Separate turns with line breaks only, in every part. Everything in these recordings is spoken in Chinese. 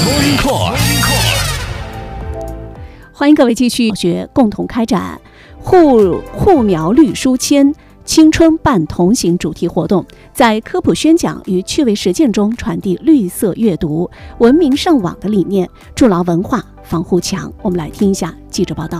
Morning Call，
欢迎各位继续学共同开展护苗绿书签青春伴同行主题活动，在科普宣讲与趣味实践中传递绿色阅读、文明上网的理念，筑牢文化防护墙。我们来听一下记者报道。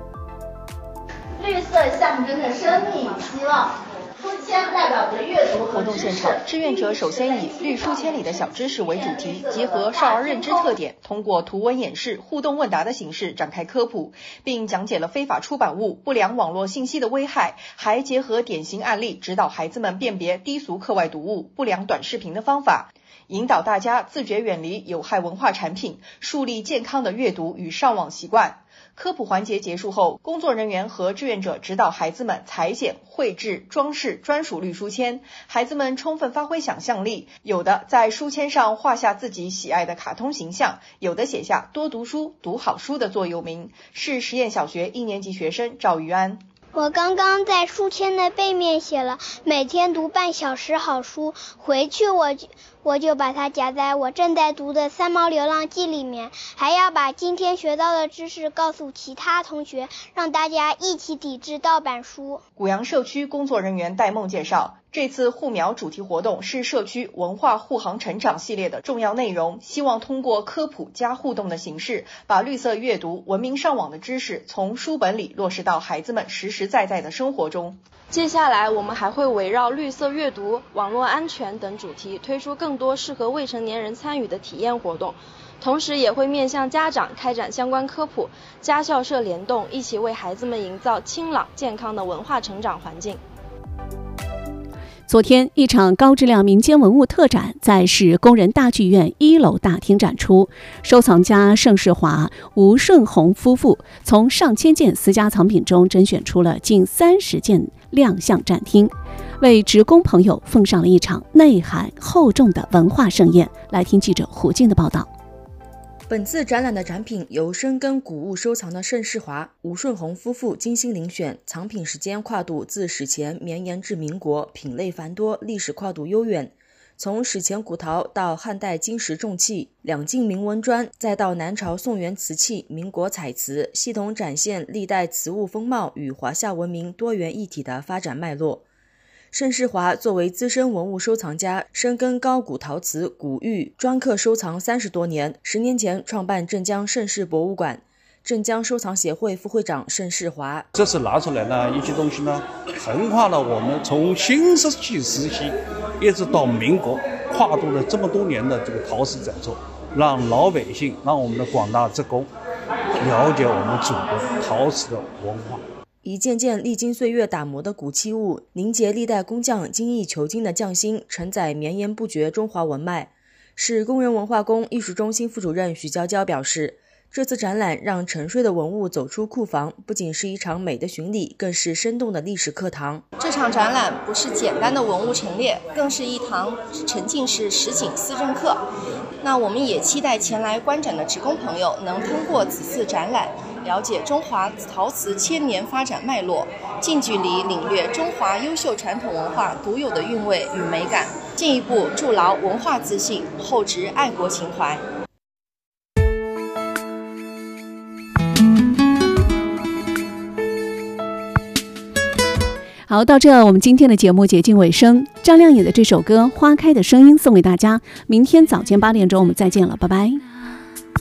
绿色象征着生命与希望，书签代表着阅读和
活动现场，志愿者首先以绿书签里的小知识为主题，结合少儿认知特点，通过图文演示、互动问答的形式展开科普，并讲解了非法出版物、不良网络信息的危害，还结合典型案例，指导孩子们辨别低俗课外读物、不良短视频的方法，引导大家自觉远离有害文化产品，树立健康的阅读与上网习惯。科普环节结束后，工作人员和志愿者指导孩子们裁剪、绘制、装饰专属绿书签，孩子们充分发挥想象力，有的在书签上画下自己喜爱的卡通形象，有的写下多读书、读好书的座右铭。市实验小学1年级学生赵玉安。
我刚刚在书签的背面写了每天读半小时好书，回去我就把它夹在我正在读的《三毛流浪记》里面，还要把今天学到的知识告诉其他同学，让大家一起抵制盗版书。
古阳社区工作人员戴梦介绍，这次护苗主题活动是社区文化护航成长系列的重要内容，希望通过科普加互动的形式，把绿色阅读、文明上网的知识从书本里落实到孩子们实实在在的生活中。
接下来我们还会围绕绿色阅读、网络安全等主题，推出更多适合未成年人参与的体验活动，同时也会面向家长开展相关科普，家校社联动，一起为孩子们营造清朗健康的文化成长环境。
昨天，一场高质量民间文物特展在市工人大剧院1楼大厅展出。收藏家盛世华、吴顺红夫妇从上千件私家藏品中甄选出了近30件亮相展厅，为职工朋友奉上了一场内涵厚重的文化盛宴。来听记者胡静的报道。
本次展览的展品由深耕古物收藏的盛世华、吴顺红夫妇精心遴选，藏品时间跨度自史前绵延至民国，品类繁多，历史跨度悠远。从史前古陶到汉代金石重器、两晋铭文砖，再到南朝宋元瓷器、民国彩瓷，系统展现历代瓷物风貌与华夏文明多元一体的发展脉络。盛世华作为资深文物收藏家，深耕高古陶瓷、古玉、砖刻收藏30多年，10年前创办镇江盛世博物馆。镇江收藏协会副会长盛世华：
这次拿出来呢，一些东西呢，横跨了我们从新石器时期一直到民国，跨度了这么多年的这个陶瓷展出，让老百姓，让我们的广大职工了解我们祖国陶瓷的文化。
一件件历经岁月打磨的古器物，凝结历代工匠精益求精的匠心，承载绵延不绝中华文脉。市工人文化宫艺术中心副主任许娇娇表示，这次展览让沉睡的文物走出库房，不仅是一场美的巡礼，更是生动的历史课堂。
这场展览不是简单的文物陈列，更是一堂沉浸式实景思政课。那我们也期待前来观展的职工朋友能通过此次展览，了解中华陶瓷1000年发展脉络，近距离领略中华优秀传统文化独有的韵味与美感，进一步筑牢文化自信，厚植爱国情怀。
好，到这我们今天的节目接近尾声。张靓颖的这首歌《花开的声音》送给大家，明天早间8点钟我们再见了，拜拜。